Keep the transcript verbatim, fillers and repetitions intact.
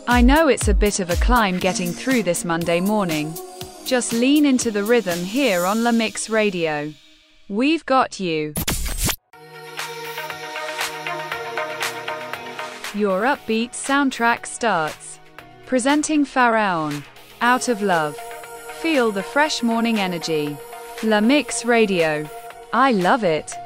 I know it's a bit of a climb getting through this Monday morning. Just lean into the rhythm here on La Mix Radio. We've got you. Your upbeat soundtrack starts. Presenting Pharaon, Out of Love. Feel the fresh morning energy. La Mix Radio. I love it.